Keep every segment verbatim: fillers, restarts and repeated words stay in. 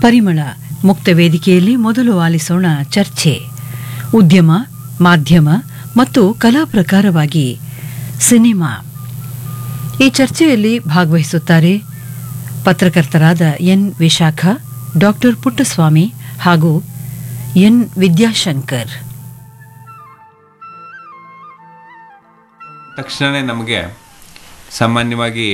ಪರಿಮಳ ಮುಕ್ತ ವೇದಿಕೆಯಲ್ಲಿ ಮೊದಲು ಆಲಿಸೋಣ ಚರ್ಚೆ. ಉದ್ಯಮ, ಮಾಧ್ಯಮ ಮತ್ತು ಕಲಾ ಪ್ರಕಾರವಾಗಿ ಸಿನಿಮಾ. ಈ ಚರ್ಚೆಯಲ್ಲಿ ಭಾಗವಹಿಸುತ್ತಾರೆ ಪತ್ರಕರ್ತರಾದ ಎನ್ ವಿಶಾಖ, ಡಾಕ್ಟರ್ ಪುಟ್ಟಸ್ವಾಮಿ ಹಾಗೂ ಎನ್ ವಿದ್ಯಾಶಂಕರ್. ತಕ್ಷಣ ನಮಗೆ ಸಾಮಾನ್ಯವಾಗಿ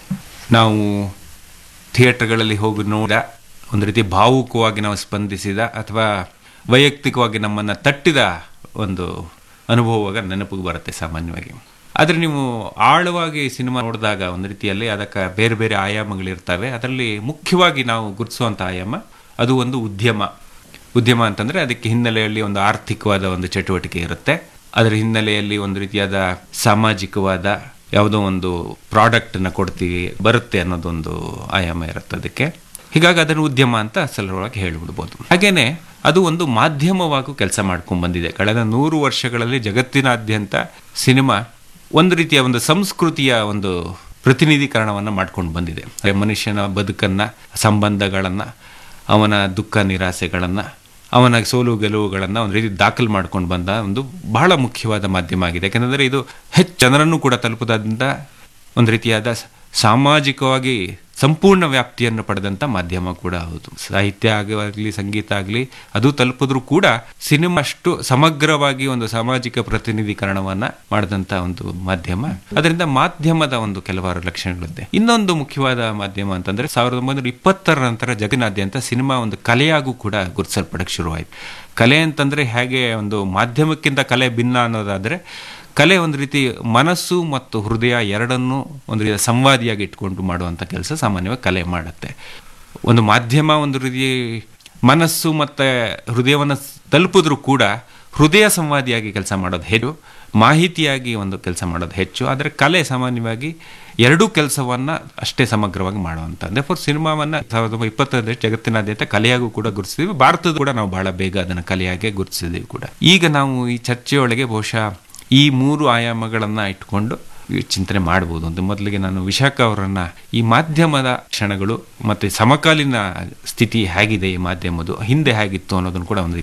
ನಾವು ಥಿಯೇಟರ್ಗಳಲ್ಲಿ ಹೋಗಿ ನೋಡ ಒಂದು ರೀತಿ ಭಾವುಕವಾಗಿ ನಾವು ಸ್ಪಂದಿಸಿದ ಅಥವಾ ವೈಯಕ್ತಿಕವಾಗಿ ನಮ್ಮನ್ನು ತಟ್ಟಿದ ಒಂದು ಅನುಭವವಾಗ ನೆನಪಿಗೆ ಬರುತ್ತೆ ಸಾಮಾನ್ಯವಾಗಿ. ಆದರೆ ನೀವು ಆಳವಾಗಿ ಸಿನಿಮಾ ನೋಡಿದಾಗ ಒಂದು ರೀತಿಯಲ್ಲಿ ಅದಕ್ಕೆ ಬೇರೆ ಬೇರೆ ಆಯಾಮಗಳಿರ್ತವೆ. ಅದರಲ್ಲಿ ಮುಖ್ಯವಾಗಿ ನಾವು ಗುರುತಿಸುವಂಥ ಆಯಾಮ ಅದು ಒಂದು ಉದ್ಯಮ. ಉದ್ಯಮ ಅಂತಂದರೆ ಅದಕ್ಕೆ ಹಿನ್ನೆಲೆಯಲ್ಲಿ ಒಂದು ಆರ್ಥಿಕವಾದ ಒಂದು ಚಟುವಟಿಕೆ ಇರುತ್ತೆ. ಅದರ ಹಿನ್ನೆಲೆಯಲ್ಲಿ ಒಂದು ರೀತಿಯಾದ ಸಾಮಾಜಿಕವಾದ ಯಾವುದೋ ಒಂದು ಪ್ರಾಡಕ್ಟನ್ನು ಕೊಡ್ತೀವಿ ಬರುತ್ತೆ ಅನ್ನೋದೊಂದು ಆಯಾಮ ಇರುತ್ತೆ ಅದಕ್ಕೆ. ಹೀಗಾಗಿ ಅದನ್ನು ಉದ್ಯಮ ಅಂತ ಸರಳವಾಗಿ ಹೇಳಿಬಿಡ್ಬೋದು. ಹಾಗೇನೆ ಅದು ಒಂದು ಮಾಧ್ಯಮವಾಗೂ ಕೆಲಸ ಮಾಡ್ಕೊಂಡು ಬಂದಿದೆ. ಕಳೆದ ನೂರು ವರ್ಷಗಳಲ್ಲಿ ಜಗತ್ತಿನಾದ್ಯಂತ ಸಿನಿಮಾ ಒಂದು ರೀತಿಯ ಒಂದು ಸಂಸ್ಕೃತಿಯ ಒಂದು ಪ್ರತಿನಿಧೀಕರಣವನ್ನು ಮಾಡ್ಕೊಂಡು ಬಂದಿದೆ. ಮನುಷ್ಯನ ಬದುಕನ್ನು, ಸಂಬಂಧಗಳನ್ನು, ಅವನ ದುಃಖ ನಿರಾಸೆಗಳನ್ನು, ಅವನ ಸೋಲು ಗೆಲುವುಗಳನ್ನು ಒಂದು ರೀತಿ ದಾಖಲು ಮಾಡ್ಕೊಂಡು ಬಂದ ಒಂದು ಬಹಳ ಮುಖ್ಯವಾದ ಮಾಧ್ಯಮ ಆಗಿದೆ. ಯಾಕೆಂದರೆ ಇದು ಹೆಚ್ಚು ಜನರನ್ನು ಕೂಡ ತಲುಪೋದ್ರಿಂದ ಒಂದು ರೀತಿಯಾದ ಸಾಮಾಜಿಕವಾಗಿ ಸಂಪೂರ್ಣ ವ್ಯಾಪ್ತಿಯನ್ನು ಪಡೆದಂಥ ಮಾಧ್ಯಮ ಕೂಡ ಹೌದು. ಸಾಹಿತ್ಯ ಆಗಲಿ ಸಂಗೀತ ಆಗಲಿ ಅದು ತಲುಪಿದ್ರೂ ಕೂಡ ಸಿನಿಮಾ ಅಷ್ಟು ಸಮಗ್ರವಾಗಿ ಒಂದು ಸಾಮಾಜಿಕ ಪ್ರತಿನಿಧೀಕರಣವನ್ನು ಮಾಡಿದಂಥ ಒಂದು ಮಾಧ್ಯಮ. ಅದರಿಂದ ಮಾಧ್ಯಮದ ಒಂದು ಕೆಲವಾರು ಲಕ್ಷಣಗಳಿದೆ. ಇನ್ನೊಂದು ಮುಖ್ಯವಾದ ಮಾಧ್ಯಮ ಅಂತಂದರೆ ಸಾವಿರದ ಒಂಬೈನೂರ ಇಪ್ಪತ್ತರ ನಂತರ ಜಗತ್ತಿನಾದ್ಯಂತ ಸಿನಿಮಾ ಒಂದು ಕಲೆಯಾಗೂ ಕೂಡ ಗುರುತಿಸಲ್ಪಡಕ್ಕೆ ಶುರುವಾಯಿತು. ಕಲೆ ಅಂತಂದರೆ ಹೇಗೆ ಒಂದು ಮಾಧ್ಯಮಕ್ಕಿಂತ ಕಲೆ ಭಿನ್ನ ಅನ್ನೋದಾದರೆ, ಕಲೆ ಒಂದು ರೀತಿ ಮನಸ್ಸು ಮತ್ತು ಹೃದಯ ಎರಡನ್ನೂ ಒಂದು ರೀತಿಯ ಸಂವಾದಿಯಾಗಿ ಇಟ್ಕೊಂಡು ಮಾಡುವಂಥ ಕೆಲಸ ಸಾಮಾನ್ಯವಾಗಿ ಕಲೆ ಮಾಡುತ್ತೆ. ಒಂದು ಮಾಧ್ಯಮ ಒಂದು ರೀತಿ ಮನಸ್ಸು ಮತ್ತು ಹೃದಯವನ್ನು ತಲುಪಿದ್ರೂ ಕೂಡ ಹೃದಯ ಸಂವಾದಿಯಾಗಿ ಕೆಲಸ ಮಾಡೋದು ಹೆಚ್ಚು, ಮಾಹಿತಿಯಾಗಿ ಒಂದು ಕೆಲಸ ಮಾಡೋದು ಹೆಚ್ಚು. ಆದರೆ ಕಲೆ ಸಾಮಾನ್ಯವಾಗಿ ಎರಡೂ ಕೆಲಸವನ್ನು ಅಷ್ಟೇ ಸಮಗ್ರವಾಗಿ ಮಾಡುವಂಥ. ಅಂದರೆ ಫಾರ್ ಸಿನಿಮಾವನ್ನು ಸಾವಿರದ ಒಂಬೈನೂರ ಇಪ್ಪತ್ತರಲ್ಲಿ ಜಗತ್ತಿನಾದ್ಯಂತ ಕಲೆಯಾಗೂ ಕೂಡ ಗುರುತಿಸಿದ್ವಿ. ಭಾರತದ ಕೂಡ ನಾವು ಬಹಳ ಬೇಗ ಅದನ್ನು ಕಲೆಯಾಗೆ ಗುರುತಿಸಿದ್ದೀವಿ ಕೂಡ. ಈಗ ನಾವು ಈ ಚರ್ಚೆಯೊಳಗೆ ಬಹುಶಃ ಈ ಮೂರು ಆಯಾಮಗಳನ್ನು ಇಟ್ಕೊಂಡು ಚಿಂತನೆ ಮಾಡ್ಬೋದು ಅಂತ. ಮೊದಲಿಗೆ ನಾನು ವಿಶಾಖ ಅವರನ್ನು ಈ ಮಾಧ್ಯಮದ ಕ್ಷಣಗಳು ಮತ್ತು ಸಮಕಾಲೀನ ಸ್ಥಿತಿ ಹೇಗಿದೆ, ಈ ಮಾಧ್ಯಮದ್ದು ಹಿಂದೆ ಹೇಗಿತ್ತು ಅನ್ನೋದನ್ನು ಕೂಡ ಒಂದು